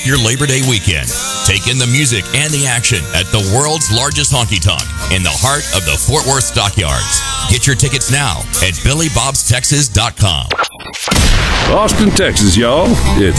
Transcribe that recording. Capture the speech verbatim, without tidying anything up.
off your Labor Day weekend. Take in the music and the action at the world's largest honky tonk in the heart of the Fort Worth Stockyards. Get your tickets now at billy bobs texas dot com. Austin, Texas, y'all. It's